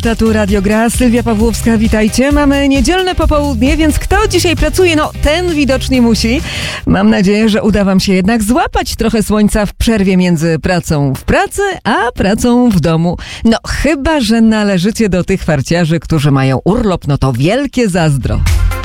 Tu Radio Gra, Sylwia Pawłowska, witajcie. Mamy niedzielne popołudnie, więc kto dzisiaj pracuje? No, ten widocznie musi. Mam nadzieję, że uda wam się jednak złapać trochę słońca w przerwie między pracą w pracy, a pracą w domu. No, chyba że należycie do tych farciarzy, którzy mają urlop, no to wielkie zazdro.